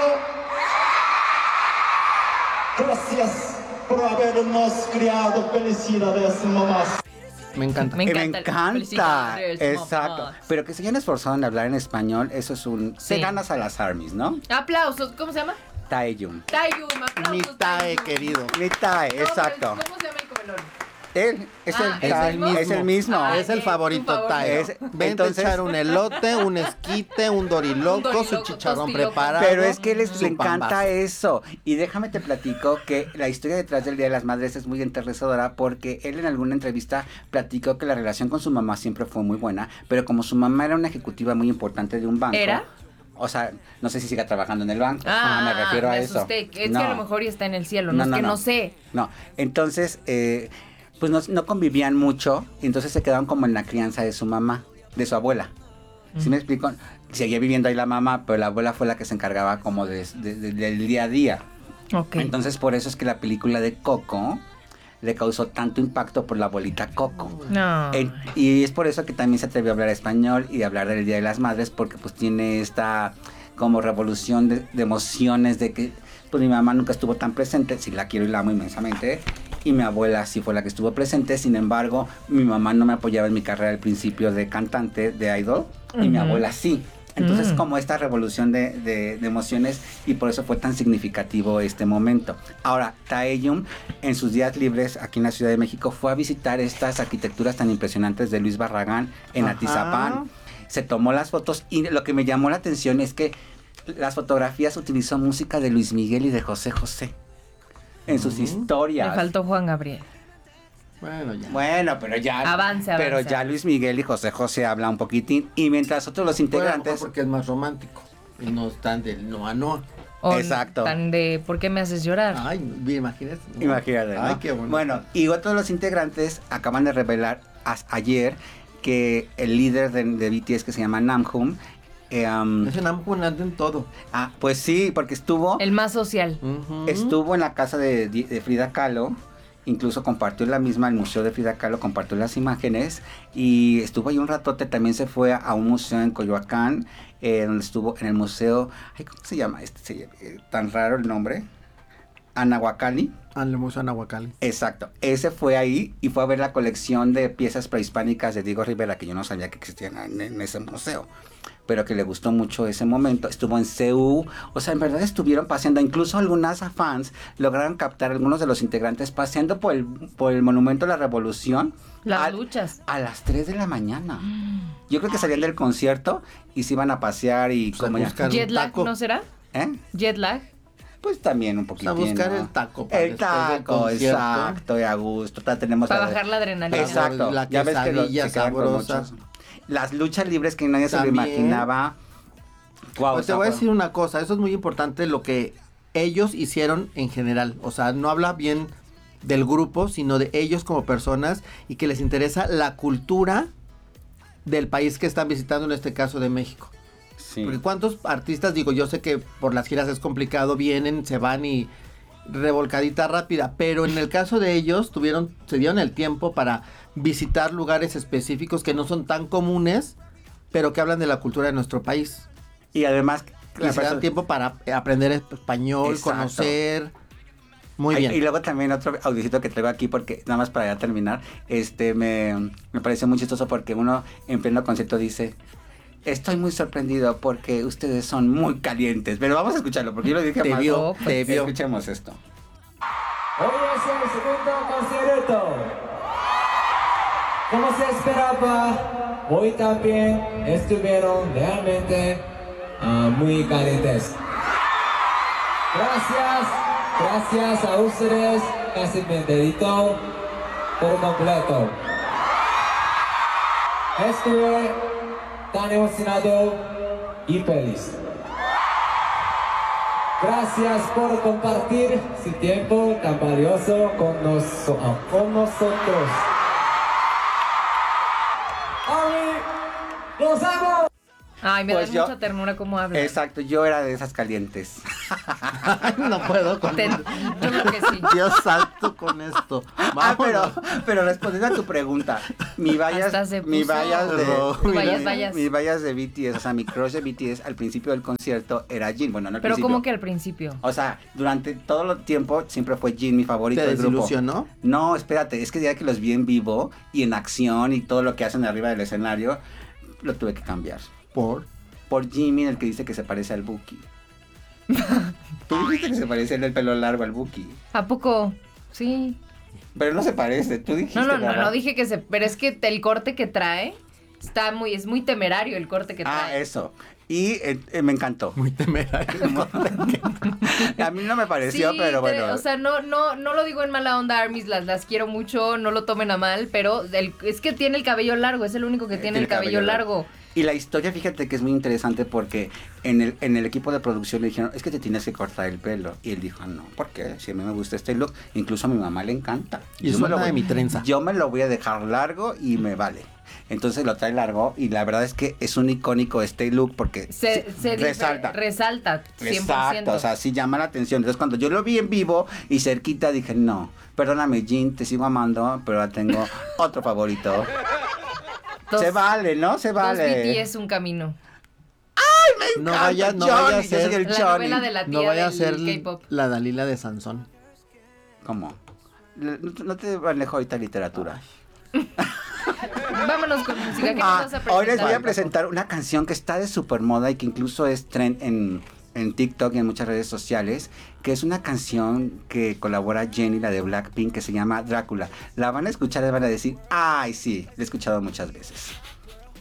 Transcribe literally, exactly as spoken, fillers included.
Gracias por habernos criado. Felicidades, mamás. Me encanta. Me Me encanta. encanta, Felicidades, exacto. mamás. Pero que se hayan esforzado en hablar en español, eso es un... Sí. Se ganas a las armies, ¿no? Aplausos. ¿Cómo se llama? Taeyum. Taeyum. Aplausos. Mi tae, querido. Mi Tae, No, pero exacto. ¿Cómo se llama el comelón? Él, es, Ah, el, ¿es Tae, el mismo? es el mismo. Ah, Es el es favorito tu favorito. tae. Es- Vente entonces- a echar un elote, un esquite, un doriloco, Un doriloco, su chicharrón tostiloco. preparado. Pero es que les su le encanta pambazo. eso. Y déjame te platico que la historia detrás del Día de las Madres es muy enternecedora porque él en alguna entrevista platicó que la relación con su mamá siempre fue muy buena, pero como su mamá era una ejecutiva muy importante de un banco. ¿Era? O sea, no sé si siga trabajando en el banco. Ah, me refiero a me eso. asusté. Es No. que a lo mejor ya está en el cielo. No, es que no, sé. No, entonces, eh, pues no, no convivían mucho, y entonces se quedaron como en la crianza de su mamá, de su abuela. ¿Sí me explico? Seguía viviendo ahí la mamá, pero la abuela fue la que se encargaba como de, de- de- del día a día. Ok. Entonces, por eso es que la película de Coco le causó tanto impacto por la abuelita Coco. No. En- y es por eso que también se atrevió a hablar español y a hablar del Día de las Madres, porque pues tiene esta como revolución de, de emociones de que pues mi mamá nunca estuvo tan presente, sí la quiero y la amo inmensamente, y mi abuela sí fue la que estuvo presente. Sin embargo, mi mamá no me apoyaba en mi carrera al principio de cantante, de idol, y mi Ujú. abuela sí. Entonces, Mm. como esta revolución de, de- de emociones, y por eso fue tan significativo este momento. Ahora, Taeyum, en sus días libres aquí en la Ciudad de México, fue a visitar estas arquitecturas tan impresionantes de Luis Barragán en Ajá. Atizapán. Se tomó las fotos, y lo que me llamó la atención es que las fotografías utilizó música de Luis Miguel y de José José en sus Ujú. historias. Me faltó Juan Gabriel. Bueno, ya. Bueno, pero ya. Avance, Pero avance. ya Luis Miguel y José José hablan un poquitín. Y mientras otros los Bueno, a lo mejor integrantes. porque es más romántico. Y no están del no a no. O Exacto. Tan de ¿por qué me haces llorar? Ay, bien, imagínate. ¿no? Imagínate, ¿no? Ay, qué bueno. Bueno, y otros de los integrantes acaban de revelar as- ayer que el líder de, de B T S, que se llama Namjoon, eh, um, Ese Namjoon anda en todo. ah, pues sí, porque estuvo, El más social. Ujú. estuvo en la casa de, de Frida Kahlo. Incluso compartió la misma, el museo de Frida Kahlo compartió las imágenes y estuvo ahí un ratote. También se fue a un museo en Coyoacán, eh, donde estuvo en el museo, ay, ¿cómo se llama? Este, se llama, eh, tan raro el nombre, Anahuacalli. Ah, le Museo Anahuacalli. Exacto, ese fue ahí y fue a ver la colección de piezas prehispánicas de Diego Rivera, que yo no sabía que existían en, en ese museo, pero que le gustó mucho ese momento. Estuvo en C U, o sea, en verdad estuvieron paseando, incluso algunas fans lograron captar a algunos de los integrantes paseando por el, por el Monumento a la Revolución. Las a, luchas. a las tres de la mañana. Yo creo que salían del concierto y se iban a pasear y Pues a como ya... buscar un Jet lag, taco. ¿no será? ¿Eh? Jet lag. Pues también un Pues poquito. a buscar el taco para El después del taco, concierto. exacto, y a gusto. Ta- Tenemos Para la- bajar la adrenalina. Exacto. La ya ves que lo- quesadilla se quedan con sabrosa. muchos. Las luchas libres que nadie se lo También. imaginaba. Guau, Pues o te sea, voy a fue- decir una cosa, eso es muy importante lo que ellos hicieron en general. O sea, no habla bien del grupo, sino de ellos como personas y que les interesa la cultura del país que están visitando, en este caso de México. Sí. Porque cuántos artistas, digo, yo sé que por las giras es complicado, vienen, se van y revolcadita rápida, pero en el caso de ellos tuvieron, se dieron el tiempo para visitar lugares específicos que no son tan comunes, pero que hablan de la cultura de nuestro país. Y además, Y la se dan persona- tiempo para aprender español, Exacto. conocer. Muy Ay, bien. Y luego también otro audicito que traigo aquí, porque nada más para ya terminar, este me, me pareció muy chistoso porque uno en pleno concierto dice: estoy muy sorprendido porque ustedes son muy calientes. Pero vamos a escucharlo, porque yo lo dije Te más. vio, te vio. Escuchemos esto. Hoy es el segundo concierto. Como se esperaba, hoy también estuvieron realmente ah, muy calientes. Gracias, gracias a ustedes, casi me dedico por completo. Estuve tan emocionado y feliz. Gracias por compartir su tiempo tan valioso con, noso- ah, con nosotros. ¡Ami! ¡Los amo! Ay, me Pues da yo- mucha ternura cómo habla. Exacto, yo era de esas calientes. No puedo con Te- yo creo que sí. Dios santo con esto. Ah, pero, Vámonos. pero respondiendo a tu pregunta, mi vallas, Hasta se mi puso vallas de, rojo. mi Vallas, vallas- vallas. mi vallas de B T S, o sea, mi crush de B T S al principio del concierto era Jin, bueno, no al Pero principio. como que al principio. O sea, durante todo el tiempo siempre fue Jin mi favorito ¿Te del grupo. desilusionó? No, espérate, es que ya que los vi en vivo y en acción y todo lo que hacen arriba del escenario, lo tuve que cambiar. Por. Por Jimmy, el que dice que se parece al Buki. Tú dijiste que se parece el del pelo largo al Buki. ¿A poco? Sí. Pero no se parece, tú dijiste. No, no, no, ¿verdad? no dije que se... Pero es que el corte que trae está muy... Es muy temerario el corte que Ah, trae. eso. Y eh, eh, me encantó. Muy temerario. A mí no me pareció, Sí, pero te- bueno. O sea, no, no, no lo digo en mala onda, Armis, las, las quiero mucho, no lo tomen a mal, pero el- es que tiene el cabello largo, es el único que Eh, tiene el cabello, largo. Y la historia, fíjate que es muy interesante porque en el, en el equipo de producción le dijeron, es que te tienes que cortar el pelo. Y él dijo, no, ¿por qué? Si a mí me gusta este look, incluso a mi mamá le encanta. Y Yo me suena lo voy- de mi trenza. Yo me lo voy a dejar largo y me vale. Entonces lo trae largo y la verdad es que es un icónico este look porque Se, sí, se dife- resalta. resalta, cien por ciento. Exacto, o sea, sí llama la atención. Entonces, cuando yo lo vi en vivo y cerquita, dije, no, perdóname, Jin, te sigo amando, pero tengo otro favorito. Dos- se vale, ¿no? Se Dos vale. B T es un camino. No vaya, no Johnny, vaya a yo soy ser. el La Johnny. novela de la tía No vaya a del ser K-pop. la Dalila de Sansón. ¿Cómo? Le- No te- no te manejo ahorita literatura. Vámonos con música. ¿Qué Ah, nos vas a hoy les voy a presentar? presentar una canción que está de super moda y que incluso es trend en, en TikTok y en muchas redes sociales, que es una canción que colabora Jennie, la de Blackpink, que se llama Drácula. La van a escuchar y van a decir, ay, sí, la he escuchado muchas veces.